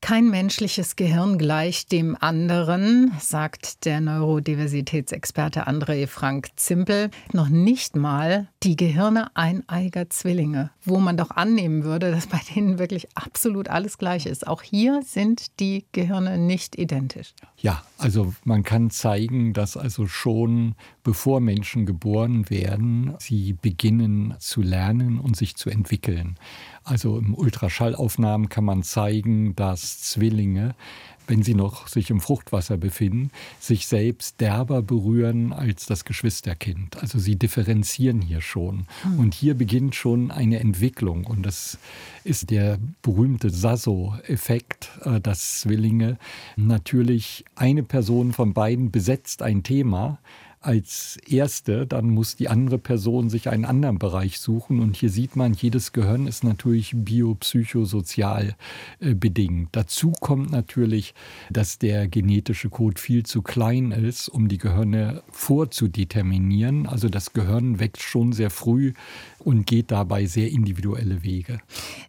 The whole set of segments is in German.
Kein menschliches Gehirn gleicht dem anderen, sagt der Neurodiversitätsexperte André Frank Zimpel. Noch nicht mal die Gehirne eineiiger Zwillinge, wo man doch annehmen würde, dass bei denen wirklich absolut alles gleich ist. Auch hier sind die Gehirne nicht identisch. Ja, also man kann zeigen, dass also schon bevor Menschen geboren werden, sie beginnen zu lernen und sich zu entwickeln. Also im Ultraschallaufnahmen kann man zeigen, dass Zwillinge, wenn sie noch sich im Fruchtwasser befinden, sich selbst derber berühren als das Geschwisterkind. Also sie differenzieren hier schon. Und hier beginnt schon eine Entwicklung. Und das ist der berühmte Sasso-Effekt, dass Zwillinge natürlich eine Person von beiden besetzt ein Thema als erste, dann muss die andere Person sich einen anderen Bereich suchen. Und hier sieht man, jedes Gehirn ist natürlich biopsychosozial bedingt. Dazu kommt natürlich, dass der genetische Code viel zu klein ist, um die Gehirne vorzudeterminieren. Also das Gehirn wächst schon sehr früh und geht dabei sehr individuelle Wege.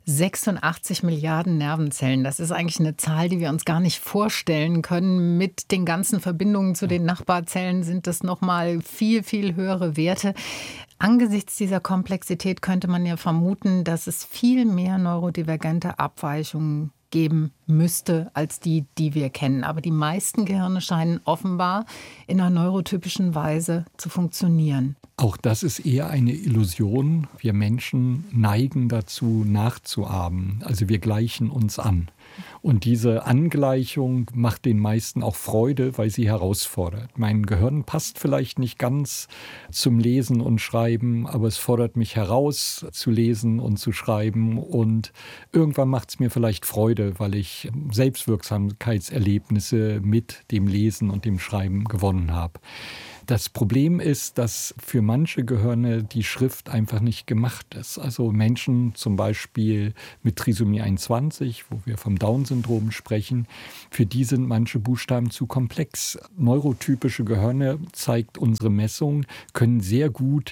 86 Milliarden Nervenzellen, das ist eigentlich eine Zahl, die wir uns gar nicht vorstellen können. Mit den ganzen Verbindungen zu den Nachbarzellen sind das nochmal viel, viel höhere Werte. Angesichts dieser Komplexität könnte man ja vermuten, dass es viel mehr neurodivergente Abweichungen geben müsste als die, die wir kennen. Aber die meisten Gehirne scheinen offenbar in einer neurotypischen Weise zu funktionieren. Auch das ist eher eine Illusion. Wir Menschen neigen dazu, nachzuahmen. Also wir gleichen uns an. Und diese Angleichung macht den meisten auch Freude, weil sie herausfordert. Mein Gehirn passt vielleicht nicht ganz zum Lesen und Schreiben, aber es fordert mich heraus, zu lesen und zu schreiben. Und irgendwann macht es mir vielleicht Freude, weil ich Selbstwirksamkeitserlebnisse mit dem Lesen und dem Schreiben gewonnen habe. Das Problem ist, dass für manche Gehirne die Schrift einfach nicht gemacht ist. Also Menschen zum Beispiel mit Trisomie 21, wo wir vom Down-Syndrom sprechen, für die sind manche Buchstaben zu komplex. Neurotypische Gehirne, zeigt unsere Messung, können sehr gut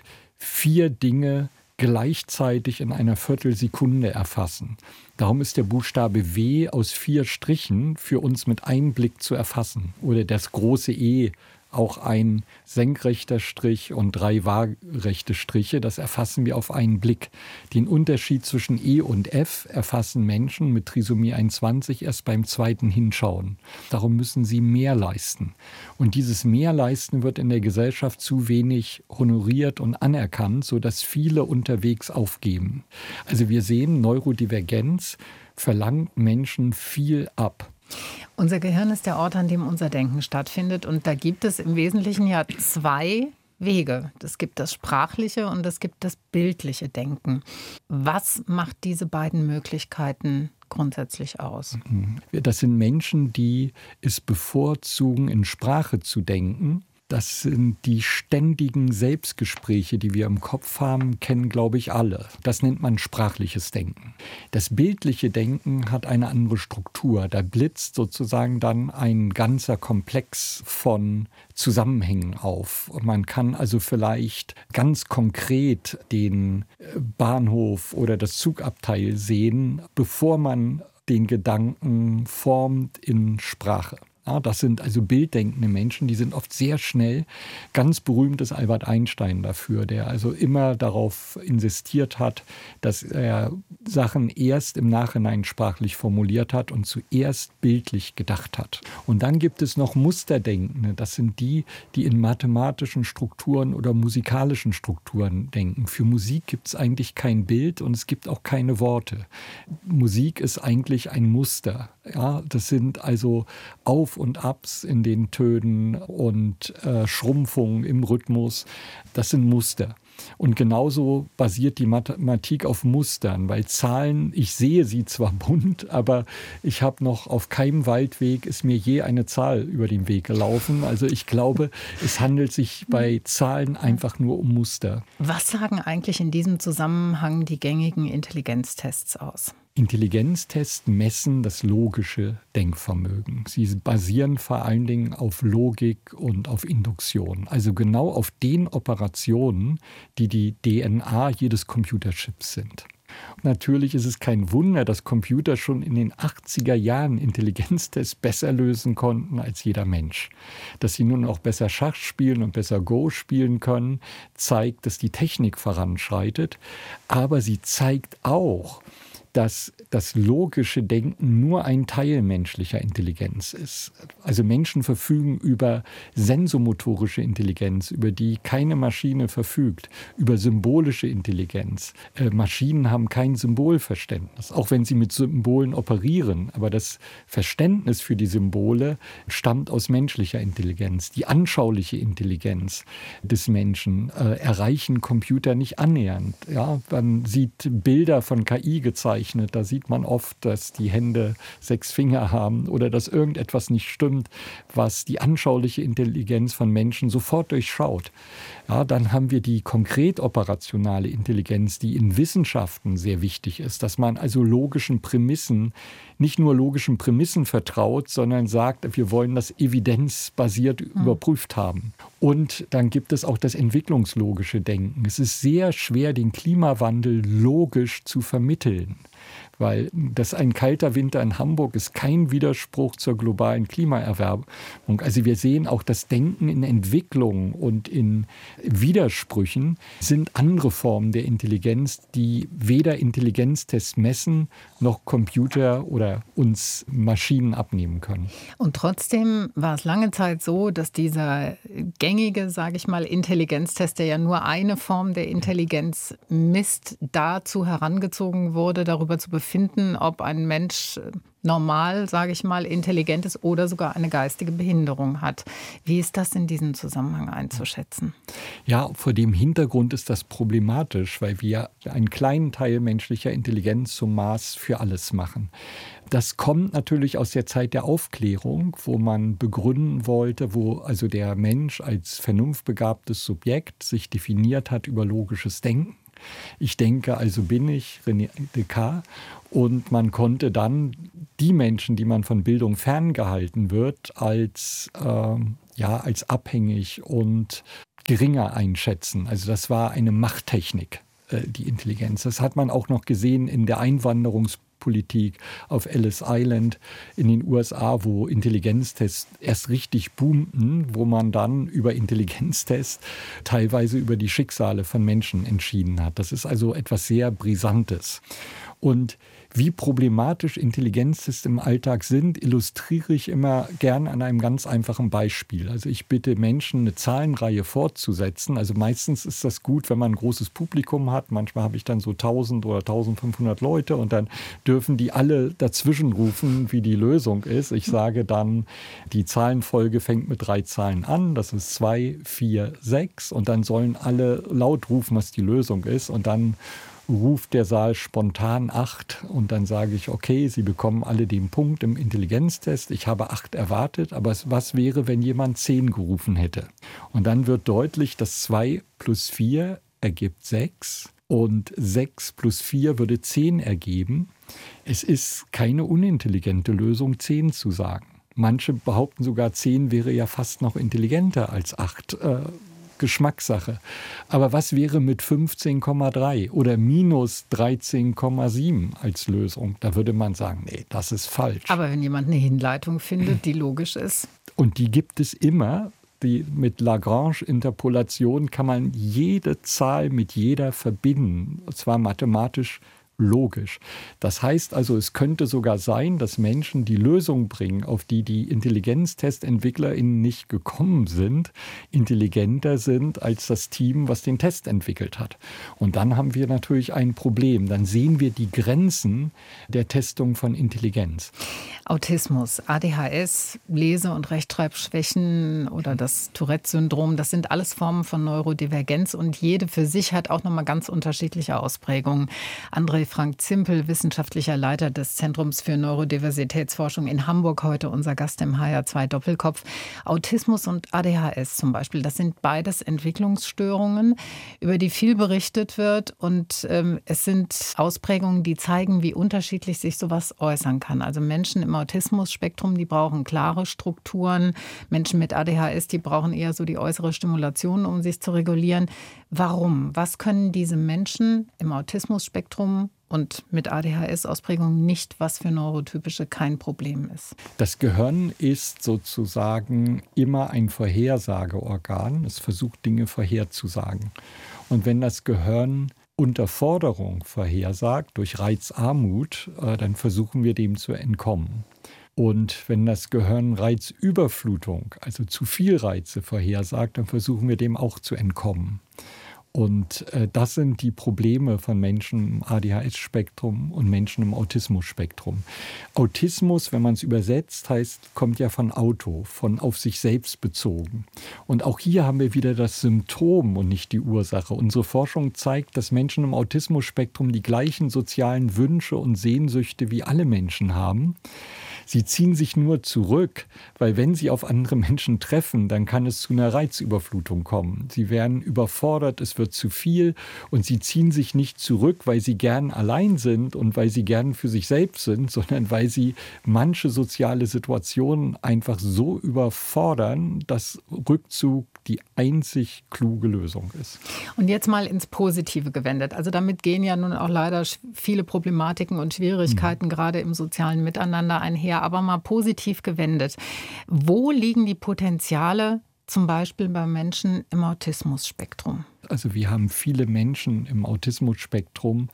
4 Dinge gleichzeitig in einer Viertelsekunde erfassen. Darum ist der Buchstabe W aus 4 Strichen für uns mit einem Blick zu erfassen. Oder das große E, auch ein senkrechter Strich und 3 waagerechte Striche, das erfassen wir auf einen Blick. Den Unterschied zwischen E und F erfassen Menschen mit Trisomie 21 erst beim zweiten Hinschauen. Darum müssen sie mehr leisten. Und dieses Mehrleisten wird in der Gesellschaft zu wenig honoriert und anerkannt, sodass viele unterwegs aufgeben. Also wir sehen, Neurodivergenz verlangt Menschen viel ab. Unser Gehirn ist der Ort, an dem unser Denken stattfindet. Und da gibt es im Wesentlichen ja 2 Wege. Es gibt das sprachliche und es gibt das bildliche Denken. Was macht diese beiden Möglichkeiten grundsätzlich aus? Das sind Menschen, die es bevorzugen, in Sprache zu denken. Das sind die ständigen Selbstgespräche, die wir im Kopf haben, kennen, glaube ich, alle. Das nennt man sprachliches Denken. Das bildliche Denken hat eine andere Struktur. Da blitzt sozusagen dann ein ganzer Komplex von Zusammenhängen auf. Und man kann also vielleicht ganz konkret den Bahnhof oder das Zugabteil sehen, bevor man den Gedanken formt in Sprache. Ja, das sind also bilddenkende Menschen, die sind oft sehr schnell. Ganz berühmt ist Albert Einstein dafür, der also immer darauf insistiert hat, dass er Sachen erst im Nachhinein sprachlich formuliert hat und zuerst bildlich gedacht hat. Und dann gibt es noch Musterdenkende. Das sind die, die in mathematischen Strukturen oder musikalischen Strukturen denken. Für Musik gibt es eigentlich kein Bild und es gibt auch keine Worte. Musik ist eigentlich ein Muster. Ja, das sind also Auf- und Abs in den Tönen und Schrumpfungen im Rhythmus. Das sind Muster. Und genauso basiert die Mathematik auf Mustern, weil Zahlen, ich sehe sie zwar bunt, aber ich habe noch auf keinem Waldweg ist mir je eine Zahl über den Weg gelaufen. Also ich glaube, es handelt sich bei Zahlen einfach nur um Muster. Was sagen eigentlich in diesem Zusammenhang die gängigen Intelligenztests aus? Intelligenztests messen das logische Denkvermögen. Sie basieren vor allen Dingen auf Logik und auf Induktion. Also genau auf den Operationen, die die DNA jedes Computerchips sind. Natürlich ist es kein Wunder, dass Computer schon in den 80er Jahren Intelligenztests besser lösen konnten als jeder Mensch. Dass sie nun auch besser Schach spielen und besser Go spielen können, zeigt, dass die Technik voranschreitet. Aber sie zeigt auch, dass das logische Denken nur ein Teil menschlicher Intelligenz ist. Also Menschen verfügen über sensomotorische Intelligenz, über die keine Maschine verfügt, über symbolische Intelligenz. Maschinen haben kein Symbolverständnis, auch wenn sie mit Symbolen operieren. Aber das Verständnis für die Symbole stammt aus menschlicher Intelligenz. Die anschauliche Intelligenz des Menschen erreichen Computer nicht annähernd. Ja, man sieht Bilder von KI gezeichnet. Da sieht man oft, dass die Hände 6 Finger haben oder dass irgendetwas nicht stimmt, was die anschauliche Intelligenz von Menschen sofort durchschaut. Ja, dann haben wir die konkret operationale Intelligenz, die in Wissenschaften sehr wichtig ist, dass man also nicht nur logischen Prämissen vertraut, sondern sagt, wir wollen das evidenzbasiert überprüft haben. Und dann gibt es auch das entwicklungslogische Denken. Es ist sehr schwer, den Klimawandel logisch zu vermitteln. Weil das ein kalter Winter in Hamburg ist kein Widerspruch zur globalen Klimaerwärmung. Also wir sehen auch, das Denken in Entwicklung und in Widersprüchen sind andere Formen der Intelligenz, die weder Intelligenztests messen, noch Computer oder uns Maschinen abnehmen können. Und trotzdem war es lange Zeit so, dass dieser gängige, sage ich mal, Intelligenztest, der ja nur eine Form der Intelligenz misst, dazu herangezogen wurde, darüber zu befinden, ob ein Mensch normal, sage ich mal, intelligent ist oder sogar eine geistige Behinderung hat. Wie ist das in diesem Zusammenhang einzuschätzen? Ja, vor dem Hintergrund ist das problematisch, weil wir einen kleinen Teil menschlicher Intelligenz zum Maß für alles machen. Das kommt natürlich aus der Zeit der Aufklärung, wo man begründen wollte, wo also der Mensch als vernunftbegabtes Subjekt sich definiert hat über logisches Denken. Ich denke, also bin ich, René Descartes. Und man konnte dann die Menschen, die man von Bildung ferngehalten wird, als abhängig und geringer einschätzen. Also das war eine Machttechnik, die Intelligenz. Das hat man auch noch gesehen in der Einwanderungspolitik auf Ellis Island in den USA, wo Intelligenztests erst richtig boomten, wo man dann über Intelligenztests teilweise über die Schicksale von Menschen entschieden hat. Das ist also etwas sehr Brisantes. Und wie problematisch Intelligenztests im Alltag sind, illustriere ich immer gern an einem ganz einfachen Beispiel. Also ich bitte Menschen, eine Zahlenreihe fortzusetzen. Also meistens ist das gut, wenn man ein großes Publikum hat. Manchmal habe ich dann so 1000 oder 1500 Leute und dann dürfen die alle dazwischen rufen, wie die Lösung ist. Ich sage dann, die Zahlenfolge fängt mit 3 Zahlen an. Das ist 2, 4, 6. Und dann sollen alle laut rufen, was die Lösung ist. Und dann ruft der Saal spontan 8 und dann sage ich, okay, Sie bekommen alle den Punkt im Intelligenztest. Ich habe 8 erwartet, aber was wäre, wenn jemand 10 gerufen hätte? Und dann wird deutlich, dass 2 plus 4 ergibt 6 und 6 plus 4 würde 10 ergeben. Es ist keine unintelligente Lösung, 10 zu sagen. Manche behaupten sogar, 10 wäre ja fast noch intelligenter als 8. Geschmackssache. Aber was wäre mit 15,3 oder minus 13,7 als Lösung? Da würde man sagen, nee, das ist falsch. Aber wenn jemand eine Hinleitung findet, die logisch ist. Und die gibt es immer. Mit Lagrange-Interpolation kann man jede Zahl mit jeder verbinden. Und zwar mathematisch logisch. Das heißt also, es könnte sogar sein, dass Menschen die Lösung bringen, auf die die IntelligenztestentwicklerInnen nicht gekommen sind, intelligenter sind als das Team, was den Test entwickelt hat. Und dann haben wir natürlich ein Problem. Dann sehen wir die Grenzen der Testung von Intelligenz. Autismus, ADHS, Lese- und Rechtschreibschwächen oder das Tourette-Syndrom, das sind alles Formen von Neurodivergenz und jede für sich hat auch nochmal ganz unterschiedliche Ausprägungen. André Frank Zimpel, wissenschaftlicher Leiter des Zentrums für Neurodiversitätsforschung in Hamburg, heute unser Gast im HR2 Doppelkopf. Autismus und ADHS zum Beispiel, das sind beides Entwicklungsstörungen, über die viel berichtet wird und es sind Ausprägungen, die zeigen, wie unterschiedlich sich sowas äußern kann. Also Menschen im Autismus-Spektrum, die brauchen klare Strukturen. Menschen mit ADHS, die brauchen eher so die äußere Stimulation, um sich zu regulieren. Warum? Was können diese Menschen im Autismus-Spektrum und mit ADHS-Ausprägung nicht, was für Neurotypische kein Problem ist? Das Gehirn ist sozusagen immer ein Vorhersageorgan. Es versucht, Dinge vorherzusagen. Und wenn das Gehirn Unterforderung vorhersagt durch Reizarmut, dann versuchen wir dem zu entkommen. Und wenn das Gehirn Reizüberflutung, also zu viel Reize vorhersagt, dann versuchen wir dem auch zu entkommen. Und das sind die Probleme von Menschen im ADHS-Spektrum und Menschen im Autismus-Spektrum. Autismus, wenn man es übersetzt, kommt ja von Auto, von auf sich selbst bezogen. Und auch hier haben wir wieder das Symptom und nicht die Ursache. Unsere Forschung zeigt, dass Menschen im Autismus-Spektrum die gleichen sozialen Wünsche und Sehnsüchte wie alle Menschen haben. Sie ziehen sich nur zurück, weil wenn sie auf andere Menschen treffen, dann kann es zu einer Reizüberflutung kommen. Sie werden überfordert, es wird zu viel und sie ziehen sich nicht zurück, weil sie gern allein sind und weil sie gern für sich selbst sind, sondern weil sie manche soziale Situationen einfach so überfordern, dass Rückzug die einzig kluge Lösung ist. Und jetzt mal ins Positive gewendet. Also damit gehen ja nun auch leider viele Problematiken und Schwierigkeiten gerade im sozialen Miteinander einher. Aber mal positiv gewendet. Wo liegen die Potenziale zum Beispiel bei Menschen im Autismus-Spektrum? Also wir haben viele Menschen im Autismus-Spektrum,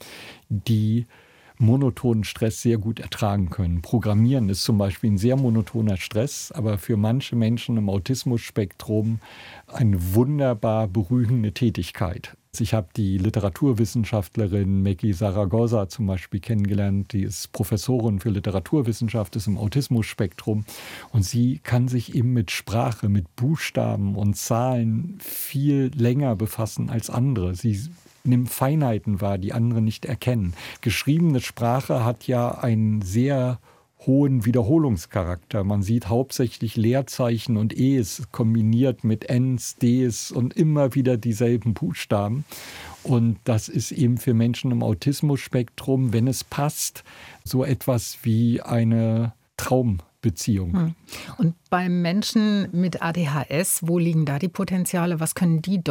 die monotonen Stress sehr gut ertragen können. Programmieren ist zum Beispiel ein sehr monotoner Stress, aber für manche Menschen im Autismus-Spektrum eine wunderbar beruhigende Tätigkeit. Ich habe die Literaturwissenschaftlerin Maggie Zaragoza zum Beispiel kennengelernt, die ist Professorin für Literaturwissenschaft, ist im Autismus-Spektrum und sie kann sich eben mit Sprache, mit Buchstaben und Zahlen viel länger befassen als andere. Sie nimmt Feinheiten wahr, die andere nicht erkennen. Geschriebene Sprache hat ja einen sehr hohen Wiederholungscharakter. Man sieht hauptsächlich Leerzeichen und E's kombiniert mit N's, D's und immer wieder dieselben Buchstaben. Und das ist eben für Menschen im Autismus-Spektrum, wenn es passt, so etwas wie eine Traumbeziehung. Und bei Menschen mit ADHS, wo liegen da die Potenziale? Was können die